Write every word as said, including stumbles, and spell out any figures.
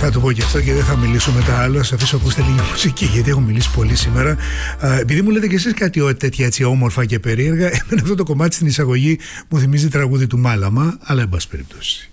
Θα το πω και αυτό και δεν θα μιλήσω μετά άλλο. Θα αφήσω ακούστε λίγη μουσική, γιατί έχω μιλήσει πολύ σήμερα. Α, επειδή μου λέτε και εσείς κάτι τέτοια έτσι όμορφα και περίεργα, εμένα αυτό το κομμάτι στην εισαγωγή μου θυμίζει τραγούδι του Μάλαμα, αλλά εν πάση περιπτώσει.